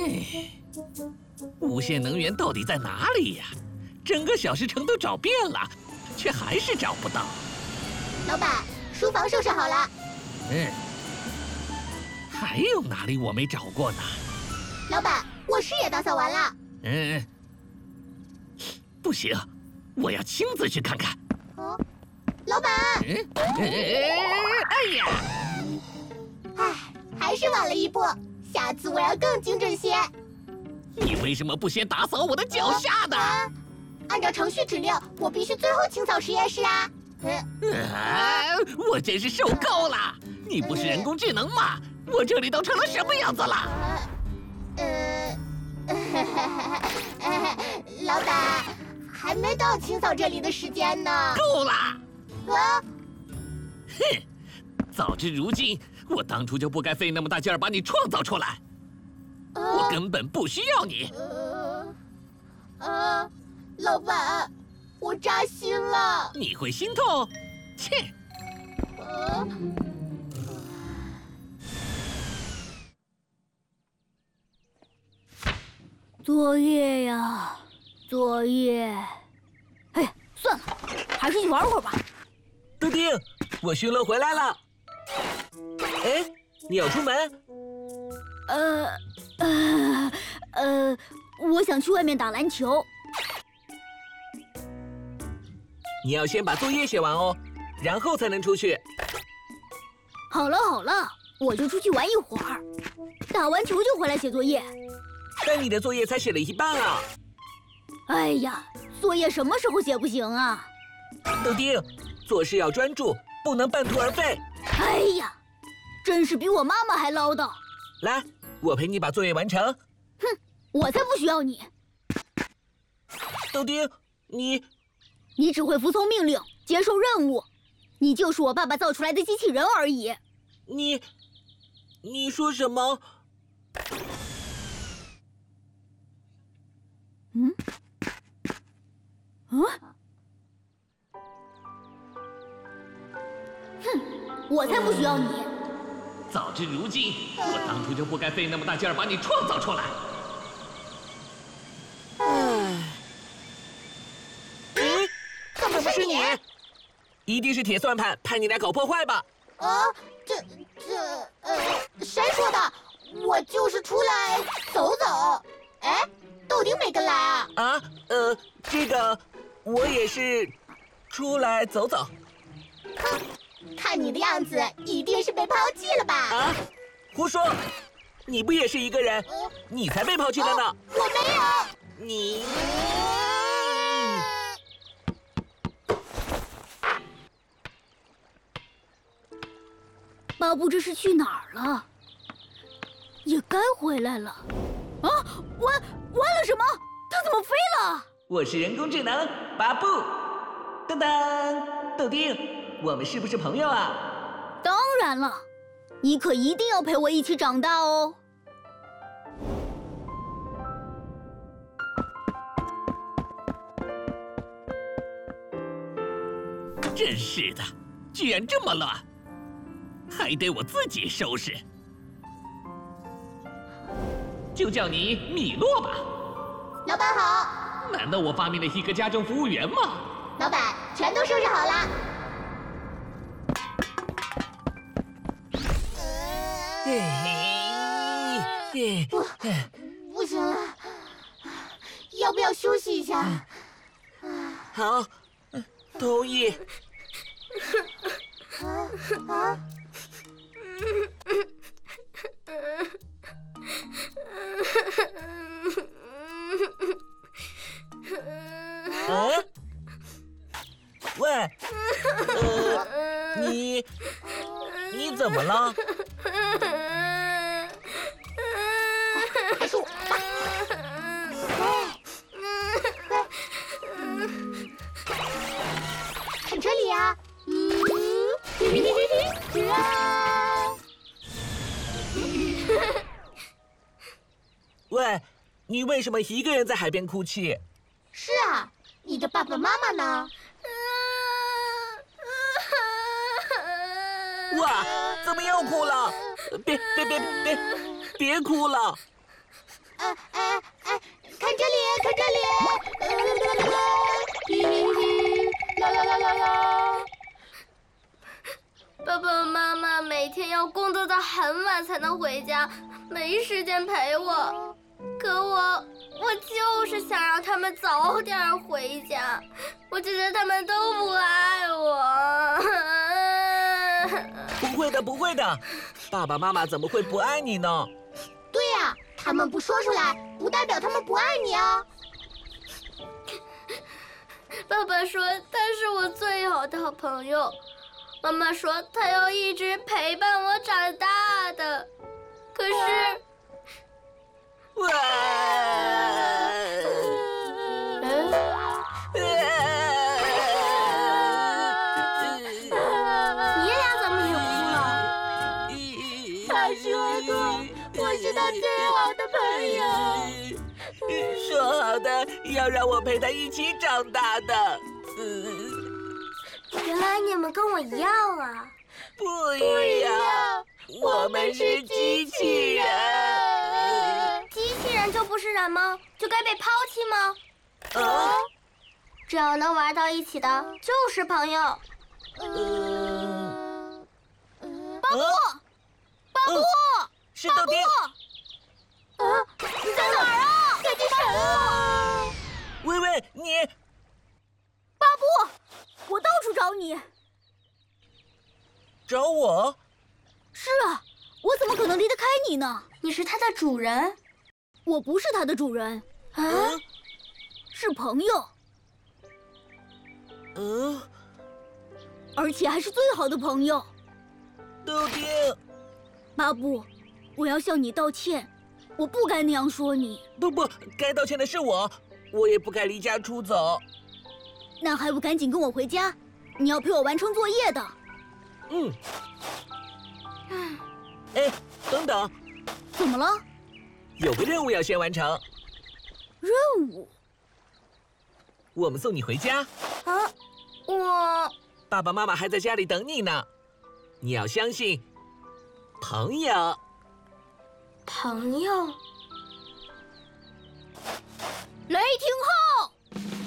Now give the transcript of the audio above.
无限能源到底在哪里呀？整个小石城都找遍了，却还是找不到。 老板，书房收拾好了。 还有哪里我没找过呢？ 老板，卧室也打扫完了。 不行，我要亲自去看看。 老板。 哎呀！ 还是晚了一步，下次我要更精准些。 你为什么不先打扫我的脚下呢？ 按照程序指令，我必须最后清扫实验室啊！ 我真是受够了！你不是人工智能吗？我这里都成了什么样子了？ 老板，还没到清扫这里的时间呢。 够了！ 哼！ 早知如今，我当初就不该费那么大劲儿把你创造出来。我根本不需要你。 老板，我扎心了。 你会心痛？切！ 作业呀，作业。哎，算了，还是去玩会儿吧。 豆丁，我巡逻回来了。哎，你要出门？ 我想去外面打篮球。 你要先把作业写完哦，然后才能出去。 好了，我就出去玩一会儿，打完球就回来写作业。 但你的作业才写了一半啊！ 哎呀，作业什么时候写不行啊？ 豆丁，做事要专注，不能半途而废。 哎呀，真是比我妈妈还唠叨。 来，我陪你把作业完成。 哼，我才不需要你。 豆丁， 你只会服从命令，接受任务，你就是我爸爸造出来的机器人而已。 你说什么？ 哼，我才不需要你。 早知如今，我当初就不该费那么大劲儿把你创造出来。 怎么是你？一定是铁算盘派你来搞破坏吧？ 谁说的？我就是出来走走。哎，豆丁没跟来啊？ 这个我也是出来走走。 哼，看你的样子，一定是被抛弃了吧？ 胡说！你不也是一个人？你才被抛弃了呢！ 我没有。 你。 巴布这是去哪儿了？也该回来了。啊，完了什么？他怎么飞了？ 我是人工智能巴布。噔噔，豆丁，我们是不是朋友啊？ 当然了，你可一定要陪我一起长大哦。 真是的，居然这么乱，还得我自己收拾。就叫你米洛吧。 老板好。 难道我发明了一个家政服务员吗？ 老板，全都收拾好了。不行了，要不要休息一下？ 好，同意。喂，你怎么了？ 还是我吧。看这里呀！ 喂，你为什么一个人在海边哭泣？ 是啊，你的爸爸妈妈呢？ 哇，怎么又哭了？别哭了！ 才能回家，没时间陪我。可我就是想让他们早点回家，我觉得他们都不爱我。 不会的，不会的，爸爸妈妈怎么会不爱你呢？ 对呀，他们不说出来，不代表他们不爱你啊。 爸爸说他是我最好的好朋友，妈妈说她要一直陪伴我长大的。可是，你俩怎么也哭了？ 他说过，我是他最好的朋友。 说好的要让我陪他一起长大的。 原来你们跟我一样啊！ 不一样，我们是机器人。 机器人就不是人吗？就该被抛弃吗？ 啊？ 只要能玩到一起的，就是朋友。 巴布，巴布， 是豆丁。 你在哪儿啊？ 在地上啊！ 喂喂，你巴布，我到处找你。 找我？ 是啊，我怎么可能离得开你呢？ 你是它的主人？ 我不是它的主人， 啊？ 是朋友，而且还是最好的朋友。 豆丁， 巴布，我要向你道歉，我不该那样说你。 不，该道歉的是我，我也不该离家出走。 那还不赶紧跟我回家？你要陪我完成作业的。 哎，等等， 怎么了？ 有个任务要先完成。 任务？ 我们送你回家。 啊，我爸爸妈妈还在家里等你呢。你要相信，朋友。 朋友。 雷霆